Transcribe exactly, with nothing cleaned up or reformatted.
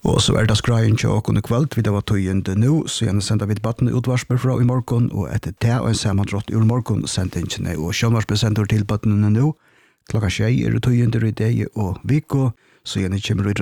Og så er det skreien til åkken i kveld, vi det var tøyende nå, så gjerne sender vi debatten utvarsper fra i morgen, og etter det og en samandrott i morgen sendingene, og sjønvarsper sender til debatten nå, klokka tjei er det tøyende i dag, og viko, så gjerne kommer